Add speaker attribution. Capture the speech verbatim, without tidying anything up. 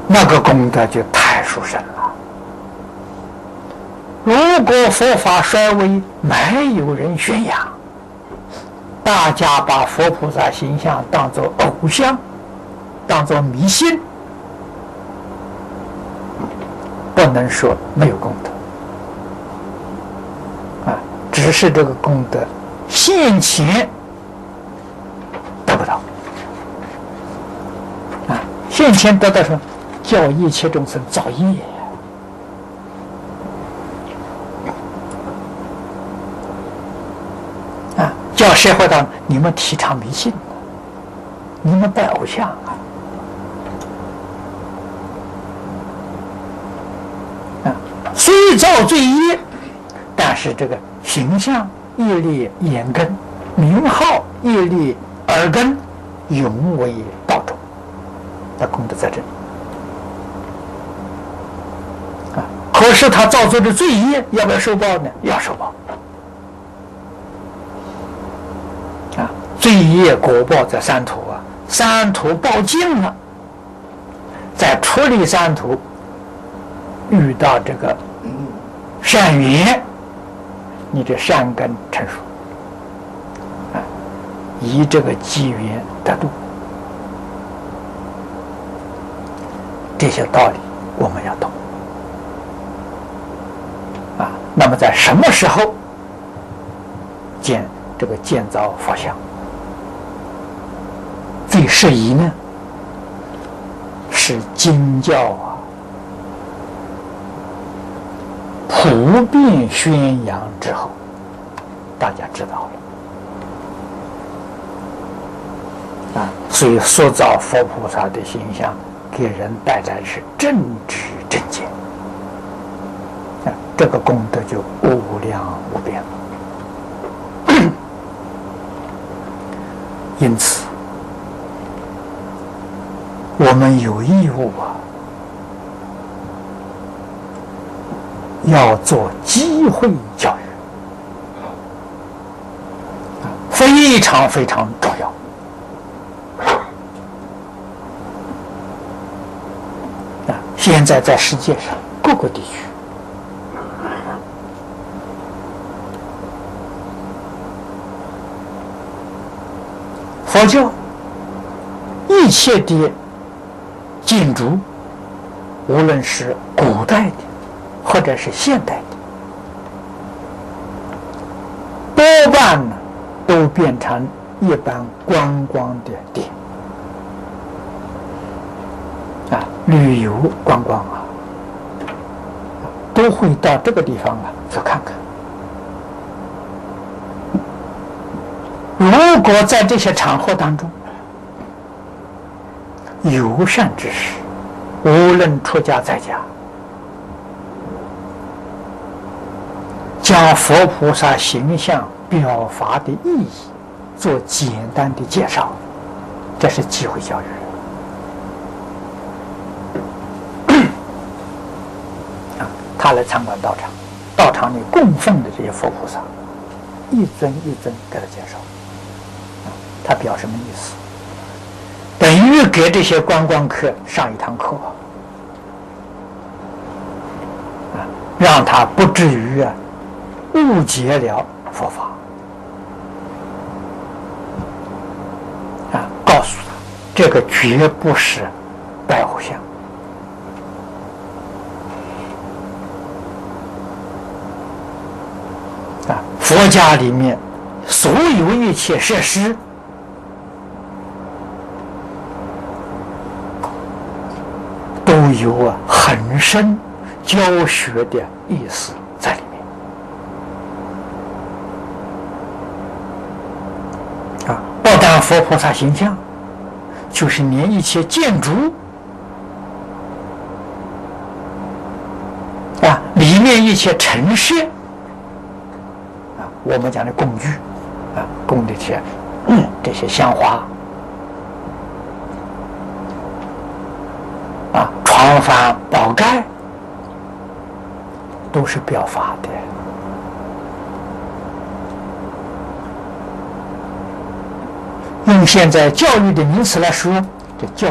Speaker 1: 那个功德就太殊胜了。如果佛法衰微，没有人宣扬，大家把佛菩萨形象当作偶像，当作迷信，不能说没有功德啊，只是这个功德现前得不到啊，现前得到什么？叫一切众生造业。啊，叫社会上你们提倡迷信，你们拜偶像啊！啊，虽造罪业，但是这个形象业力眼根，名号业力耳根，永为道种，那功德在这里。啊，可是他造作的罪业要不要受报呢？要受报。啊，罪业果报在三途啊，三途报尽了，在出离三途遇到这个善缘，你的善根成熟，啊，以这个机缘得度，这些道理我们要懂啊。那么在什么时候建这个建造佛像最适宜呢？是经教啊普遍宣扬之后，大家知道了啊，所以塑造佛菩萨的形象，给人带来的是正知正见啊，这个功德就无量无边了。因此，我们有义务啊，要做机会教育，非常非常重要。啊，现在在世界上各个地区，佛教一切的建筑，无论是古代的或者是现代的，多半呢都变成一般观光的点啊，旅游观光啊，都会到这个地方啊去看看。如果在这些场合当中，有善之士，无论出家在家，将佛菩萨形象表法的意义做简单的介绍，这是机会教育。啊，他来参观道场，道场里供奉的这些佛菩萨，一尊一尊给他介绍。他表什么意思？等于给这些观光客上一堂课啊，让他不至于啊误解了佛法啊，告诉他这个绝不是拜偶像啊，佛家里面所有一切设施都有啊很深教学的意思在里面啊，不但佛菩萨形象，就是连一切建筑啊，里面一切陈设啊，我们讲的工具啊，供的这些、嗯、这些香花啊，床幡宝盖都是表法的。用现在教育的名词来说，这教